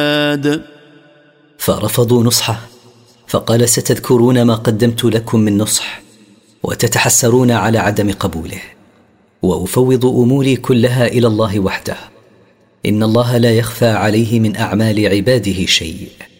فرفضوا نصحه، فقال: ستذكرون ما قدمت لكم من نصح وتتحسرون على عدم قبوله، وأفوض أموري كلها إلى الله وحده، إن الله لا يخفى عليه من أعمال عباده شيء.